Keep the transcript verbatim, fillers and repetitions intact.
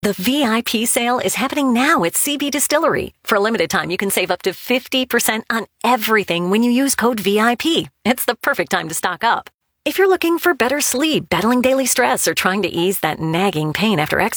The V I P sale is happening now at C B Distillery. For a limited time, you can save up to fifty percent on everything when you use code V I P. It's the perfect time to stock up. If you're looking for better sleep, battling daily stress, or trying to ease that nagging pain after exercise,